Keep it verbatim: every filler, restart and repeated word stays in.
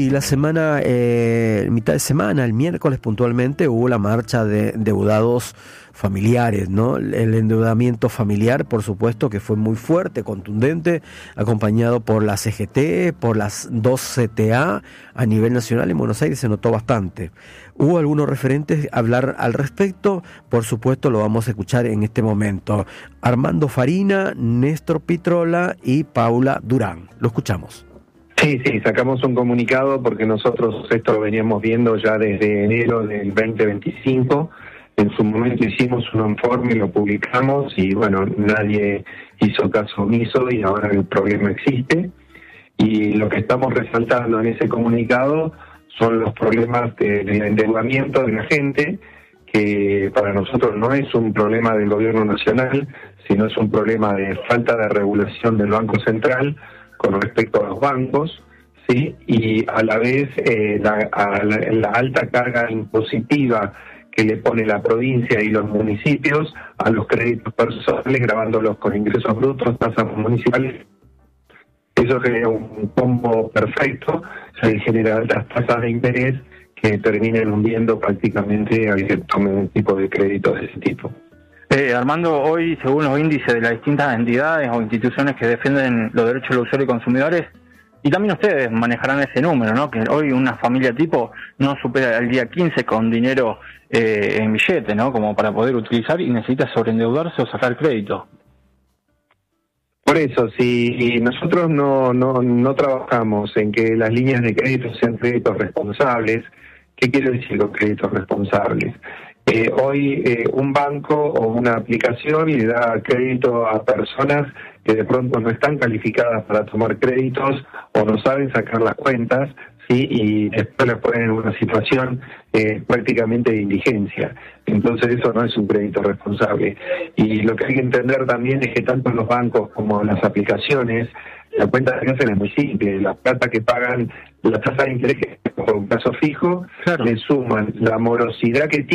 Y la semana, eh, mitad de semana, el miércoles puntualmente, hubo la marcha de endeudados familiares, ¿no? El endeudamiento familiar, por supuesto, que fue muy fuerte, contundente, acompañado por la C G T, por las dos C T A, a nivel nacional en Buenos Aires se notó bastante. Hubo algunos referentes a hablar al respecto, por supuesto lo vamos a escuchar en este momento. Armando Farina, Néstor Pitrola y Paula Durán. Lo escuchamos. Sí, sí, sacamos un comunicado porque nosotros esto lo veníamos viendo ya desde enero del veinte veinticinco. En su momento hicimos un informe, lo publicamos y bueno, nadie hizo caso omiso y ahora el problema existe. Y lo que estamos resaltando en ese comunicado son los problemas de, de endeudamiento de la gente, que para nosotros no es un problema del gobierno nacional, sino es un problema de falta de regulación del Banco Central con respecto a los bancos, ¿sí? Y a la vez eh, la, a la, la alta carga impositiva que le pone la provincia y los municipios a los créditos personales, grabándolos con ingresos brutos, tasas municipales. Eso genera un combo perfecto, se genera altas tasas de interés que terminan hundiendo prácticamente a que tomen un tipo de crédito de ese tipo. Eh, Armando, hoy, según los índices de las distintas entidades o instituciones que defienden los derechos de los usuarios y consumidores, y también ustedes manejarán ese número, ¿no? Que hoy una familia tipo no supera el día quince con dinero eh, en billete, ¿no? Como para poder utilizar y necesita sobreendeudarse o sacar crédito. Por eso, si nosotros no, no, no trabajamos en que las líneas de crédito sean créditos responsables, ¿qué quiere decir los créditos responsables? Eh, hoy eh, un banco o una aplicación le da crédito a personas que de pronto no están calificadas para tomar créditos o no saben sacar las cuentas, ¿sí? Y después las ponen en una situación eh, prácticamente de indigencia. Entonces eso no es un crédito responsable. Y lo que hay que entender también es que tanto los bancos como las aplicaciones, la cuenta que hacen es muy simple. La plata que pagan, la tasa de interés que por un plazo fijo, claro, le suman la morosidad que tienen